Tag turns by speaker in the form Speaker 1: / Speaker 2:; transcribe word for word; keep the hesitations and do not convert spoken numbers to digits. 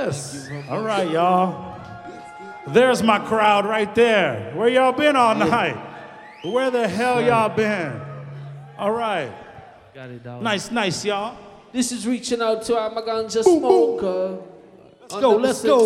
Speaker 1: Yes. All right, y'all. There's my crowd right there. Where y'all been all night? Where the hell y'all been? All right.
Speaker 2: Got it, dog.
Speaker 1: Nice, nice, y'all.
Speaker 2: This is reaching out to our Maganja Smoker.
Speaker 1: Let's go, let's go.